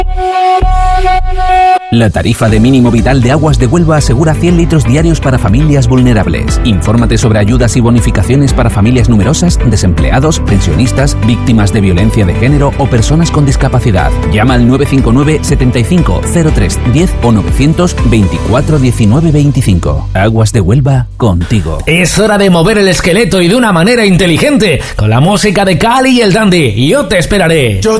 La tarifa de mínimo vital de Aguas de Huelva asegura 100 litros diarios para familias vulnerables. Infórmate sobre ayudas y bonificaciones para familias numerosas, desempleados, pensionistas, víctimas de violencia de género o personas con discapacidad. Llama al 959 75 03 10 o 924 19 25. Aguas de Huelva, contigo. Es hora de mover el esqueleto y de una manera inteligente, con la música de Cali y el Dandy. Yo te esperaré.